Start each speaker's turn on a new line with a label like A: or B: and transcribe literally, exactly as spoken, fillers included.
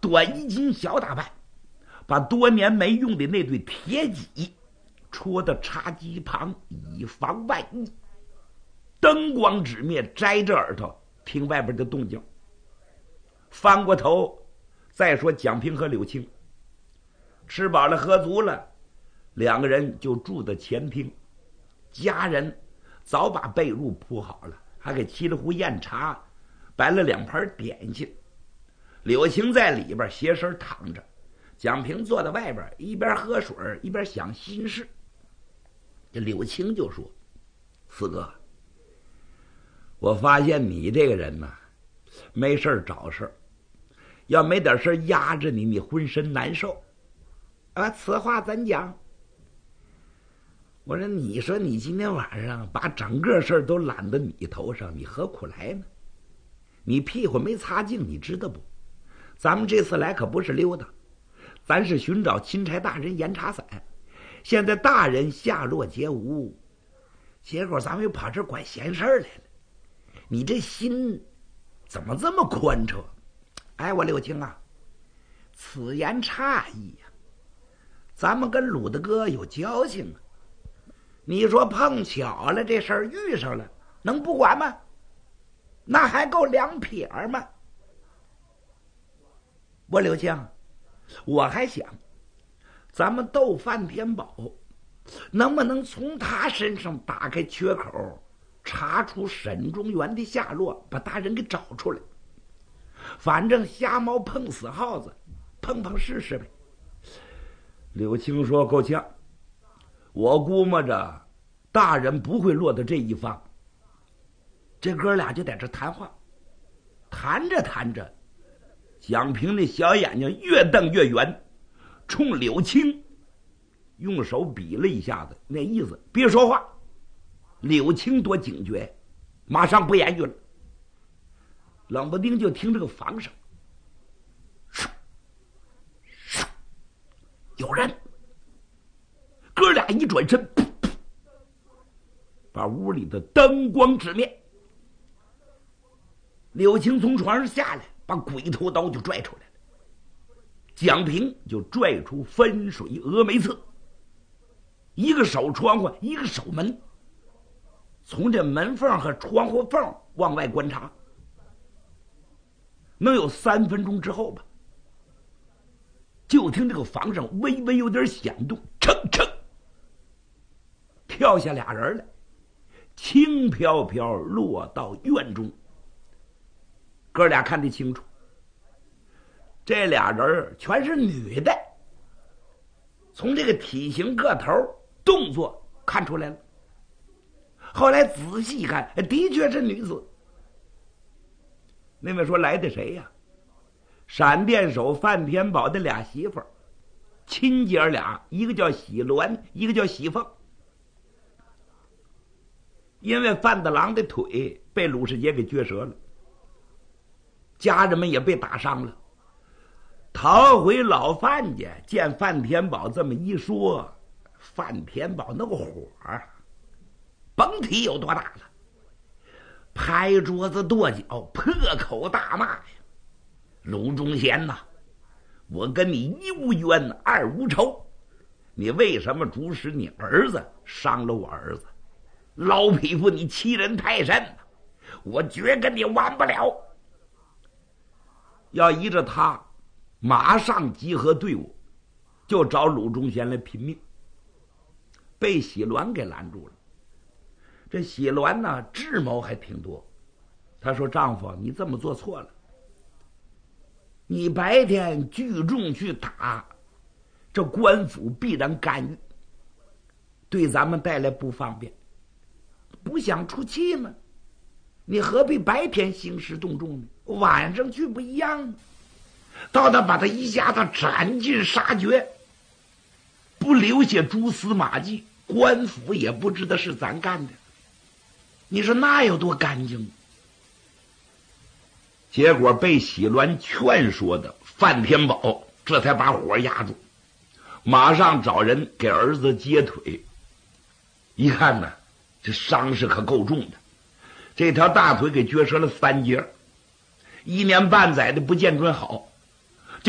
A: 转衣襟小打扮，把多年没用的那对铁戟戳到茶几旁，以防万一。灯光纸灭，摘着耳朵听外边的动静。翻过头再说蒋平和柳青。吃饱了喝足了，两个人就住在前厅。家人早把被褥铺好了，还给沏了壶酽茶，摆了两盘点心。柳青在里边斜身躺着，蒋平坐在外边，一边喝水一边想心事。这柳青就说：“四哥，我发现你这个人呢，没事找事，要没点事压着你，你浑身难受。啊，此话怎讲？我说，你说你今天晚上把整个事都揽到你头上，你何苦来呢？你屁股没擦净，你知道不？咱们这次来可不是溜达，咱是寻找钦差大人严查伞。现在大人下落皆无，结果咱们又跑这儿管闲事儿来了。你这心怎么这么宽敞？哎，我柳青啊，此言差矣呀、啊。咱们跟鲁大哥有交情啊，你说碰巧了这事儿遇上了，能不管吗？那还够两撇吗？我柳青，我还想咱们斗范天宝，能不能从他身上打开缺口，查出沈中原的下落，把大人给找出来。反正瞎猫碰死耗子，碰碰试试呗。柳青说：“够呛，我估摸着大人不会落到这一方。”这哥俩就在这谈话，谈着谈着，蒋平那小眼睛越瞪越圆，冲柳青用手比了一下子，那意思别说话。柳青多警觉，马上不言语了。冷不丁就听这个房声，唰唰，有人。哥俩一转身，噗噗，把屋里的灯光直灭。柳青从床上下来，把鬼头刀就拽出来了。蒋平就拽出分水峨眉刺，一个手窗户，一个手门，从这门缝和窗户缝往外观察。能有三分钟之后吧，就听这个房上微微有点响动，噌噌，跳下俩人来，轻飘飘落到院中。哥俩看得清楚，这俩人全是女的，从这个体型个头动作看出来了。后来仔细一看，的确是女子。那位说来的谁呀？闪电手范天宝的俩媳妇儿，亲姐俩，一个叫喜鸾，一个叫喜凤。因为范大郎的腿被鲁世杰给撅折了，家人们也被打伤了。逃回老范家，见范天宝这么一说，范天宝那个火甭提有多大了，拍桌子跺脚，破口大骂呀！鲁忠贤呐，我跟你一无冤二无仇，你为什么主使你儿子伤了我儿子？老匹夫，你欺人太甚了，我绝跟你完不了。要依着他，马上集合队伍，就找鲁忠贤来拼命。被喜鸾给拦住了。这喜鸾呢，智谋还挺多。他说：“丈夫，你这么做错了。你白天聚众去打，这官府必然干预，对咱们带来不方便。不想出气吗？你何必白天兴师动众呢？晚上去不一样吗？到那把他一下子斩尽杀绝，不留下蛛丝马迹，官府也不知道是咱干的。你说那有多干净？”结果被喜鸾劝说的范天宝这才把火压住，马上找人给儿子接腿。一看呢，这伤势可够重的，这条大腿给撅折了三节，一年半载的不见准好。